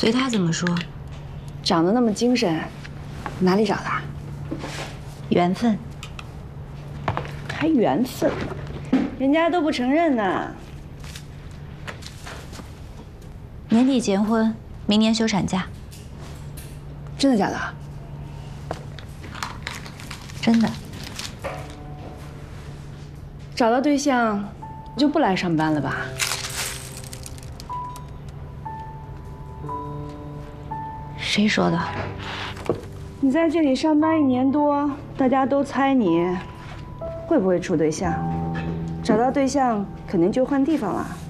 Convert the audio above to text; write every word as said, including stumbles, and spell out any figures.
随他怎么说。 长得那么精神，哪里找的？ 缘分。 还缘分？人家都不承认呢。 年底结婚，明年休产假。 真的假的？ 真的。 找到对象就不来上班了吧？ 谁说的？ 你在这里上班一年多，大家都猜你会不会处对象。找到对象肯定就换地方了。